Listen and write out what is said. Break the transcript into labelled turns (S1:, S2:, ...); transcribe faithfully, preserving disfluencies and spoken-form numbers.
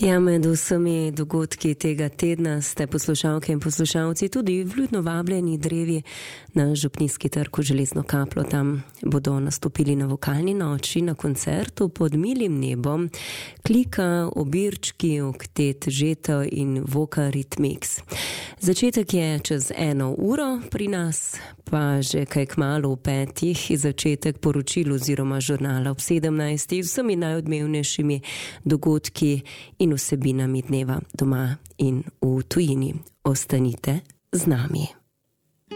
S1: Ja, med vsemi dogodki tega tedna ste poslušalke in poslušalci tudi vljudno vabljeni drevi na Župnijski trg v Železno kapljo. Tam bodo nastopili na vokalni noči na koncertu pod milim nebom Klika, Obirčki, Oktet Žeto in Voka Ritmix. Začetek je čez eno uro, pri nas pa že kaj kmalu v petih začetek poročil oziroma žurnala ob sedemnajstih z vsemi najodmevnejšimi dogodki in vsebinami dneva doma in v tujini. Ostanite z nami.